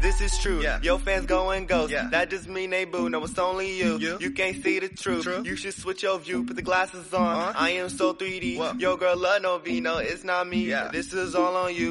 this is true. Yeah. Your fans going ghost. Yeah. That just mean they boo. No, it's only you. You can't see the truth. True. You should switch your view. Put the glasses on. I am so 3D. Whoa. Your girl love no V. No, it's not me. Yeah. This is all on you.